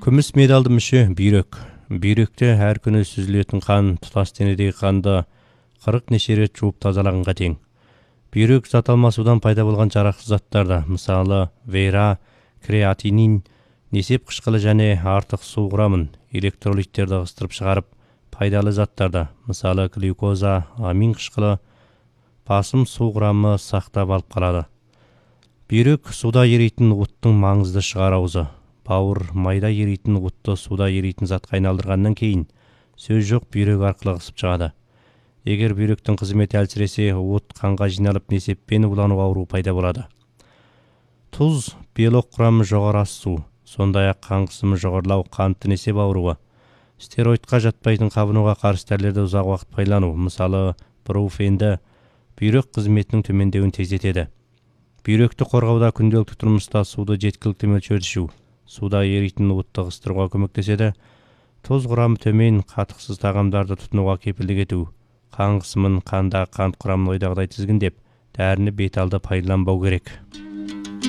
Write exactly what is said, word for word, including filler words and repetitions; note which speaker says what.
Speaker 1: Күміс медалды мүше бүйрек. Бүйректе әр күні сүзілетін қан тұтас денедегі қанды қырық неше рет жуып тазалағанға тең. Бүйрек зат алмасудан пайда болған жарақсыз заттарды, мысалы вейра, креатинин, несеп қышқылы және артық су құрамын, электролиттерді ығыстырып шығарып, пайдалы заттарды, мысалы глюкоза, амин қышқылы, басым су құрамы сақтап алып қалады. Бүйрек суда еритін оттың маңызды шығар аузы. Бауыр майда еритін отты суда еритін затқа айналдырғаннан кейін сөз жоқ бүйрек арқылы ығысып шығады. Егер бүйректің қызметі әлсіресе, от қанға жиналып несеппен улану ауруы пайда болады. Тұз, белок құрамы жоғары ас су, сондай-ақ қан қысымы жоғарылау, қантты несеп ауруы. Стероидқа жатпайтын қабынуға қарсы дәрілерді ұзақ уақыт пайдалану, мысалы бруфенді, бүйрек қызметінің төмендеуін тездетеді. Бүйректі қорғауда күнделікті тұрмыста суды жеткілікті мөлшерде ішу, суда еритін отты ығыстыруға көмектеседі. Тұз құрамы төмен, қатықсыз тағамдарды тұтынуға кепілдік ету, қан қысымын, қанда қант құрамын ойдағыдай тізгіндеп, дәріні беталды пайдаланбау керек.